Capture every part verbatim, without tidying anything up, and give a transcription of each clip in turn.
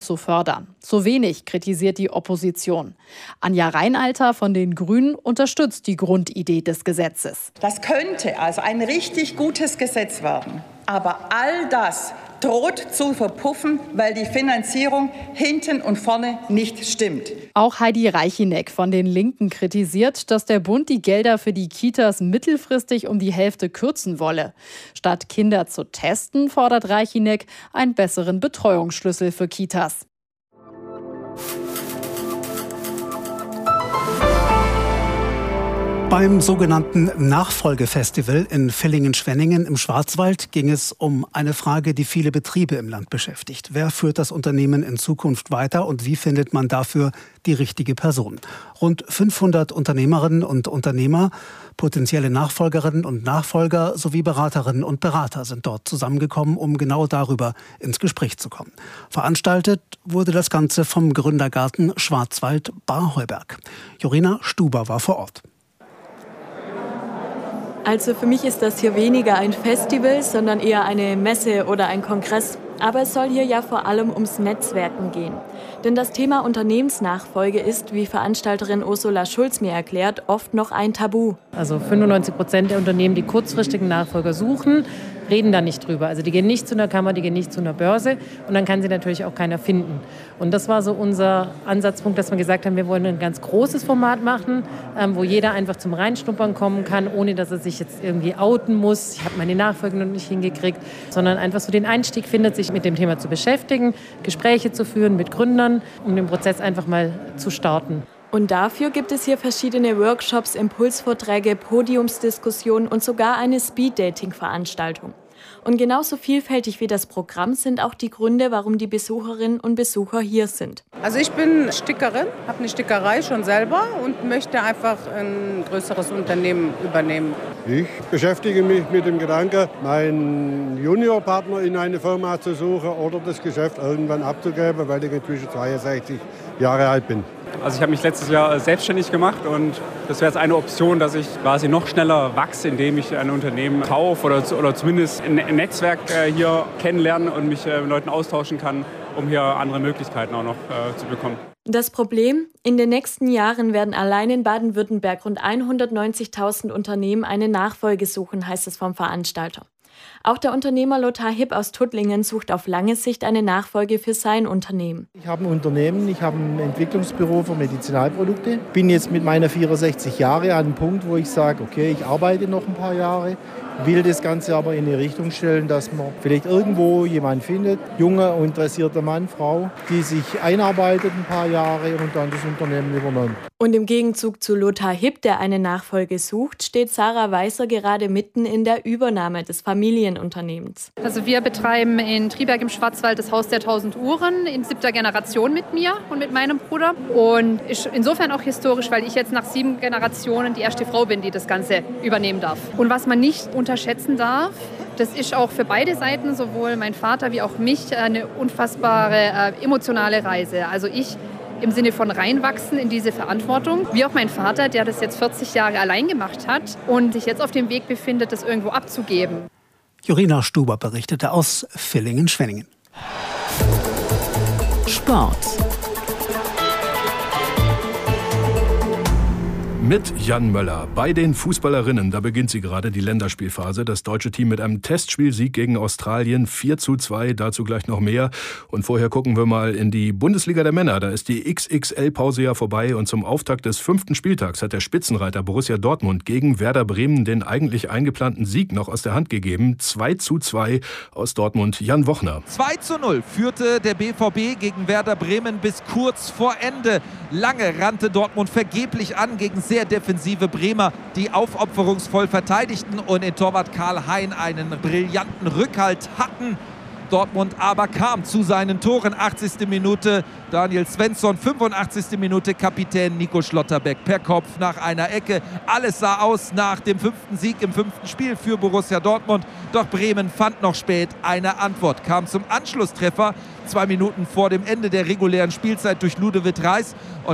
zu fördern. Zu wenig, kritisiert die Opposition. Anja Reinalter von den Grünen unterstützt die Grundidee des Gesetzes. Das könnte also ein richtig gutes Gesetz werden. Aber all das droht zu verpuffen, weil die Finanzierung hinten und vorne nicht stimmt. Auch Heidi Reichineck von den Linken kritisiert, dass der Bund die Gelder für die Kitas mittelfristig um die Hälfte kürzen wolle. Statt Kinder zu testen, fordert Reichineck einen besseren Betreuungsschlüssel für Kitas. Beim sogenannten Nachfolgefestival in Villingen-Schwenningen im Schwarzwald ging es um eine Frage, die viele Betriebe im Land beschäftigt. Wer führt das Unternehmen in Zukunft weiter und wie findet man dafür die richtige Person? Rund fünfhundert Unternehmerinnen und Unternehmer, potenzielle Nachfolgerinnen und Nachfolger sowie Beraterinnen und Berater sind dort zusammengekommen, um genau darüber ins Gespräch zu kommen. Veranstaltet wurde das Ganze vom Gründergarten Schwarzwald Barheuberg. Jorina Stuber war vor Ort. Also für mich ist das hier weniger ein Festival, sondern eher eine Messe oder ein Kongress. Aber es soll hier ja vor allem ums Netzwerken gehen. Denn das Thema Unternehmensnachfolge ist, wie Veranstalterin Ursula Schulz mir erklärt, oft noch ein Tabu. Also fünfundneunzig Prozent der Unternehmen, die kurzfristigen Nachfolger suchen, reden da nicht drüber. Also die gehen nicht zu einer Kammer, die gehen nicht zu einer Börse und dann kann sie natürlich auch keiner finden. Und das war so unser Ansatzpunkt, dass wir gesagt haben, wir wollen ein ganz großes Format machen, ähm, wo jeder einfach zum Reinschnuppern kommen kann, ohne dass er sich jetzt irgendwie outen muss. Ich habe meine Nachfolge noch nicht hingekriegt, sondern einfach so den Einstieg findet, sich mit dem Thema zu beschäftigen, Gespräche zu führen mit Gründern, um den Prozess einfach mal zu starten. Und dafür gibt es hier verschiedene Workshops, Impulsvorträge, Podiumsdiskussionen und sogar eine Speed-Dating-Veranstaltung. Und genauso vielfältig wie das Programm sind auch die Gründe, warum die Besucherinnen und Besucher hier sind. Also ich bin Stickerin, habe eine Stickerei schon selber und möchte einfach ein größeres Unternehmen übernehmen. Ich beschäftige mich mit dem Gedanken, meinen Juniorpartner in eine Firma zu suchen oder das Geschäft irgendwann abzugeben, weil ich inzwischen zweiundsechzig Jahre alt bin. Also ich habe mich letztes Jahr selbstständig gemacht und das wäre jetzt eine Option, dass ich quasi noch schneller wachse, indem ich ein Unternehmen kaufe oder, oder zumindest ein Netzwerk hier kennenlernen und mich mit Leuten austauschen kann, um hier andere Möglichkeiten auch noch äh, zu bekommen. Das Problem? In den nächsten Jahren werden allein in Baden-Württemberg rund hundertneunzigtausend Unternehmen eine Nachfolge suchen, heißt es vom Veranstalter. Auch der Unternehmer Lothar Hipp aus Tuttlingen sucht auf lange Sicht eine Nachfolge für sein Unternehmen. Ich habe ein Unternehmen, ich habe ein Entwicklungsbüro für Medizinalprodukte. Bin jetzt mit meiner vierundsechzig Jahre an einem Punkt, wo ich sage, okay, ich arbeite noch ein paar Jahre, will das Ganze aber in die Richtung stellen, dass man vielleicht irgendwo jemanden findet, junger, interessierter Mann, Frau, die sich einarbeitet ein paar Jahre und dann das Unternehmen übernimmt. Und im Gegenzug zu Lothar Hipp, der eine Nachfolge sucht, steht Sarah Weißer gerade mitten in der Übernahme des Familienunternehmens. Also wir betreiben in Triberg im Schwarzwald das Haus der tausend Uhren in siebter Generation mit mir und mit meinem Bruder. Und ist insofern auch historisch, weil ich jetzt nach sieben Generationen die erste Frau bin, die das Ganze übernehmen darf. Und was man nicht unterschätzen darf, das ist auch für beide Seiten, sowohl mein Vater wie auch mich, eine unfassbare äh, emotionale Reise. Also ich im Sinne von reinwachsen in diese Verantwortung, wie auch mein Vater, der das jetzt vierzig Jahre allein gemacht hat und sich jetzt auf dem Weg befindet, das irgendwo abzugeben. Jorina Stuber berichtete aus Villingen-Schwenningen. Sport. Mit Jan Möller. Bei den Fußballerinnen, da beginnt sie gerade die Länderspielphase. Das deutsche Team mit einem Testspielsieg gegen Australien, vier zu zwei, dazu gleich noch mehr. Und vorher gucken wir mal in die Bundesliga der Männer. Da ist die X X L-Pause ja vorbei und zum Auftakt des fünften Spieltags hat der Spitzenreiter Borussia Dortmund gegen Werder Bremen den eigentlich eingeplanten Sieg noch aus der Hand gegeben. zwei zu zwei aus Dortmund, Jan Wochner. zwei zu null führte der B V B gegen Werder Bremen bis kurz vor Ende. Lange rannte Dortmund vergeblich an gegen sehr defensive Bremer, die aufopferungsvoll verteidigten und in Torwart Karl Hein einen brillanten Rückhalt hatten. Dortmund aber kam zu seinen Toren. achtzigste Minute Daniel Svensson, fünfundachtzigste Minute Kapitän Nico Schlotterbeck per Kopf nach einer Ecke. Alles sah aus nach dem fünften Sieg im fünften Spiel für Borussia Dortmund. Doch Bremen fand noch spät eine Antwort, kam zum Anschlusstreffer zwei Minuten vor dem Ende der regulären Spielzeit durch Ludovic Reis. Und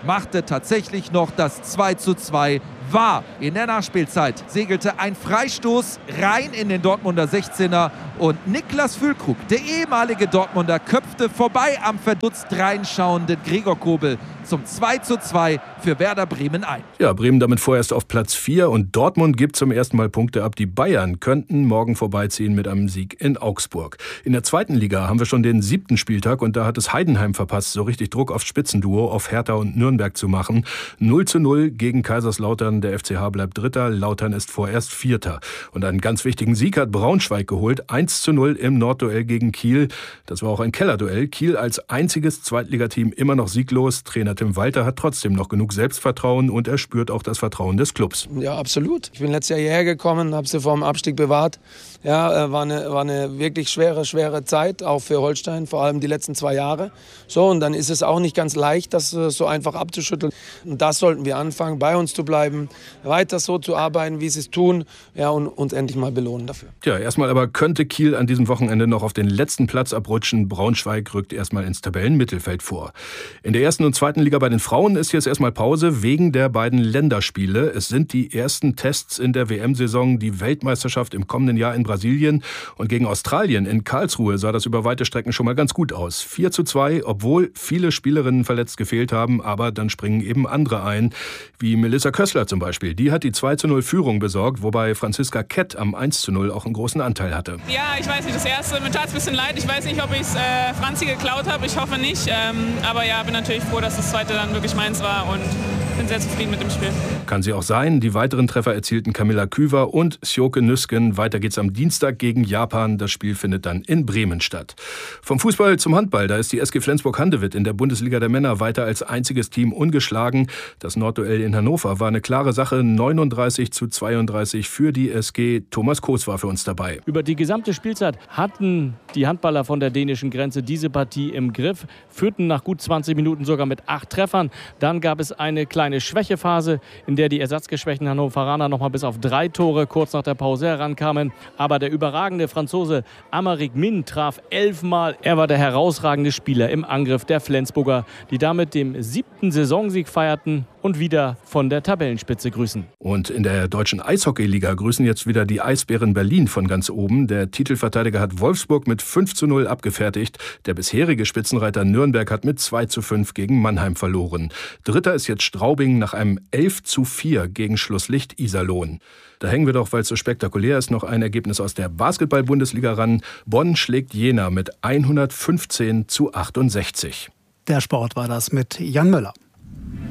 machte tatsächlich noch das zwei zu zwei wahr. In der Nachspielzeit segelte ein Freistoß rein in den Dortmunder sechzehner und Niklas Füllkrug, der ehemalige Dortmunder, köpfte vorbei am verdutzt reinschauenden Gregor Kobel zum zwei zu zwei für Werder Bremen ein. Ja, Bremen damit vorerst auf Platz vier und Dortmund gibt zum ersten Mal Punkte ab. Die Bayern könnten morgen vorbeiziehen mit einem Sieg in Augsburg. In der zweiten Liga haben wir schon den siebten Spieltag und da hat es Heidenheim verpasst, so richtig Druck aufs Spitzenduo, auf Hertha und Nürnberg zu machen. null zu null gegen Kaiserslautern, der F C H bleibt Dritter, Lautern ist vorerst Vierter. Und einen ganz wichtigen Sieg hat Braunschweig geholt, eins zu null im Nordduell gegen Kiel. Das war auch ein Kellerduell. Kiel als einziges Zweitligateam immer noch sieglos. Trainer Tim Walter hat trotzdem noch genug Selbstvertrauen und er spürt auch das Vertrauen des Clubs. Ja, absolut. Ich bin letztes Jahr hierher gekommen, habe sie vor dem Abstieg bewahrt. Ja, war eine, war eine wirklich schwere, schwere Zeit, auch für Holstein, vor allem die letzten zwei Jahre. So, und dann ist es auch nicht ganz leicht, das so einfach abzuschütteln. Und das sollten wir anfangen, bei uns zu bleiben, weiter so zu arbeiten, wie sie es tun, ja, und uns endlich mal belohnen dafür. Tja, erstmal aber könnte Kiel an diesem Wochenende noch auf den letzten Platz abrutschen. Braunschweig rückt erstmal ins Tabellenmittelfeld vor. In der ersten und zweiten Liga bei den Frauen ist jetzt erstmal Pause wegen der beiden Länderspiele. Es sind die ersten Tests in der W M-Saison, die Weltmeisterschaft im kommenden Jahr in Brasilien und gegen Australien in Karlsruhe sah das über weite Strecken schon mal ganz gut aus. vier zu zwei, obwohl viele Spielerinnen verletzt gefehlt haben, aber dann springen eben andere ein, wie Melissa Kössler zum Beispiel. Die hat die zwei zu null Führung besorgt, wobei Franziska Kett am eins zu null auch einen großen Anteil hatte. Ja, ich weiß nicht, das erste, mir tat es ein bisschen leid. Ich weiß nicht, ob ich es äh, Franzi geklaut habe, ich hoffe nicht. Ähm, aber ja, bin natürlich froh, dass das zweite dann wirklich meins war und bin sehr zufrieden mit dem Spiel. Kann sie auch sein. Die weiteren Treffer erzielten Camilla Küver und Sjoke Nüsken. Weiter geht's am Dienstag gegen Japan. Das Spiel findet dann in Bremen statt. Vom Fußball zum Handball. Da ist die S G Flensburg-Handewitt in der Bundesliga der Männer weiter als einziges Team ungeschlagen. Das Nordduell in Hannover war eine klare Sache. neununddreißig zu zweiunddreißig für die S G. Thomas Koos war für uns dabei. Über die gesamte Spielzeit hatten die Handballer von der dänischen Grenze diese Partie im Griff, führten nach gut zwanzig Minuten sogar mit acht Treffern. Dann gab es eine kleine Schwächephase, in der die ersatzgeschwächten Hannoveraner noch mal bis auf drei Tore kurz nach der Pause herankamen. Aber der überragende Franzose Aymeric Min traf elfmal. Er war der herausragende Spieler im Angriff der Flensburger, die damit den siebten Saisonsieg feierten und wieder von der Tabellenspitze grüßen. Und in der deutschen Eishockeyliga grüßen jetzt wieder die Eisbären Berlin von ganz oben. Der Titelverteidiger hat Wolfsburg mit fünf zu null abgefertigt. Der bisherige Spitzenreiter Nürnberg hat mit zwei zu fünf gegen Mannheim verloren. Dritter ist jetzt Straubing nach einem elf zu vier gegen Schlusslicht Iserlohn. Da hängen wir doch, weil es so spektakulär ist, noch ein Ergebnis aus der Basketball-Bundesliga ran. Bonn schlägt Jena mit hundertfünfzehn zu achtundsechzig. Der Sport war das mit Jan Möller.